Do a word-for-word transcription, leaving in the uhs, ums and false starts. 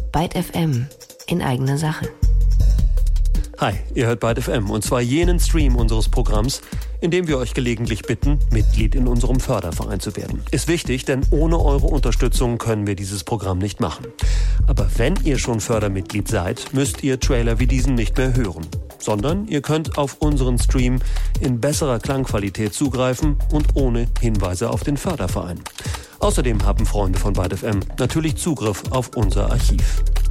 Byte F M in eigener Sache. Hi, ihr hört Byte F M und zwar jenen Stream unseres Programms, in dem wir euch gelegentlich bitten, Mitglied in unserem Förderverein zu werden. Ist wichtig, denn ohne eure Unterstützung können wir dieses Programm nicht machen. Aber wenn ihr schon Fördermitglied seid, müsst ihr Trailer wie diesen nicht mehr hören, sondern ihr könnt auf unseren Stream in besserer Klangqualität zugreifen und ohne Hinweise auf den Förderverein. Außerdem haben Freunde von Byte F M natürlich Zugriff auf unser Archiv.